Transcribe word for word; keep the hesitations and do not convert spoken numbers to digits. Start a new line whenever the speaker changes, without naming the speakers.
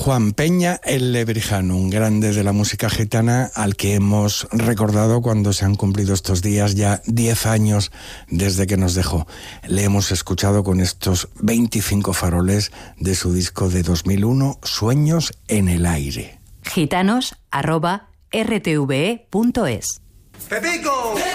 Juan Peña, el Lebrijano, un grande de la música gitana al que hemos recordado cuando se han cumplido estos días ya diez años desde que nos dejó. Le hemos escuchado con estos veinticinco faroles de su disco de dos mil uno, Sueños en el aire.
gitanos arroba r t v e punto es.
¡Pepico!